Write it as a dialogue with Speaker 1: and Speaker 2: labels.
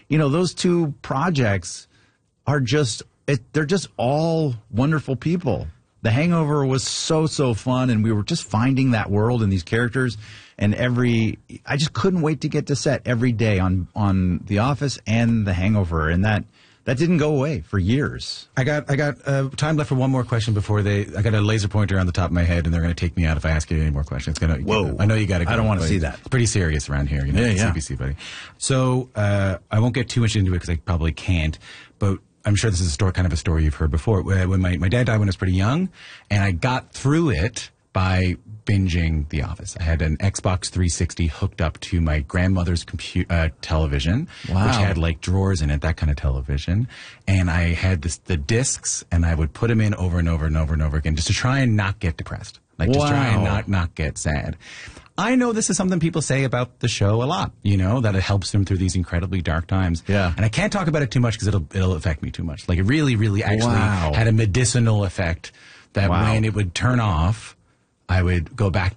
Speaker 1: those two projects are they're just all wonderful people. The Hangover was so fun, and we were just finding that world and these characters. And I just couldn't wait to get to set every day on The Office and The Hangover, and that didn't go away for years.
Speaker 2: I got time left for one more question before I got a laser pointer on the top of my head, and they're going to take me out if I ask you any more questions.
Speaker 1: Whoa!
Speaker 2: I know you got to go.
Speaker 1: I don't want to see that.
Speaker 2: It's pretty serious around here,
Speaker 1: Yeah.
Speaker 2: CBC, buddy. So I won't get too much into it because I probably can't, but I'm sure this is kind of a story you've heard before. When my dad died when I was pretty young, and I got through it by binging The Office. I had an Xbox 360 hooked up to my grandmother's television,
Speaker 1: Wow.
Speaker 2: which had like drawers in it, that kind of television. And I had the discs, and I would put them in over and over and over and over again just to try and not get depressed. Like just try and not get sad. I know this is something people say about the show a lot, that it helps them through these incredibly dark times.
Speaker 1: Yeah.
Speaker 2: And I can't talk about it too much because it'll affect me too much. Like it really, really actually had a medicinal effect that when it would turn off, I would go back